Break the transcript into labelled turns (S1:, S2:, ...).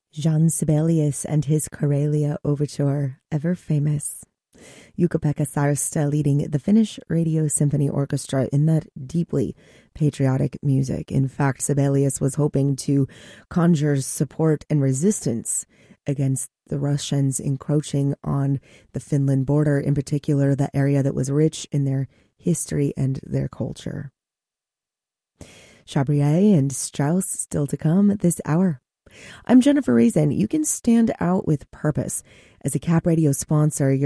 S1: Jean Sibelius and his Karelia Overture, ever famous. Jukka-Pekka Saarista leading the Finnish Radio Symphony Orchestra in that deeply patriotic music. In fact, Sibelius was hoping to conjure support and resistance against the Russians encroaching on the Finland border, in particular, that area that was rich in their history and their culture. Chabrier and Strauss still to come this hour. I'm Jennifer Reason. You can stand out with purpose. As a Cap Radio sponsor,